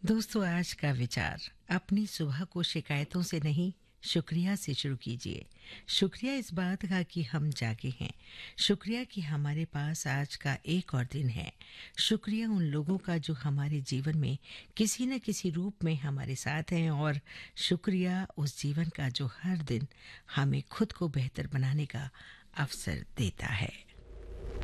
दोस्तों, आज का विचार, अपनी सुबह को शिकायतों से नहीं, शुक्रिया से शुरू कीजिए। शुक्रिया इस बात का कि हम जागे हैं। शुक्रिया कि हमारे पास आज का एक और दिन है। शुक्रिया उन लोगों का जो हमारे जीवन में किसी न किसी रूप में हमारे साथ हैं, और शुक्रिया उस जीवन का जो हर दिन हमें खुद को बेहतर बनाने का अवसर देता है।